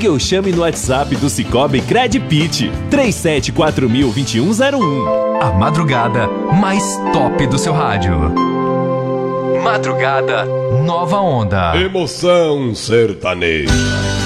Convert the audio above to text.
Ligue ou chame no WhatsApp do Cicobi Credpit 3740002101. A madrugada mais top do seu rádio. Madrugada Nova Onda. Emoção sertaneja.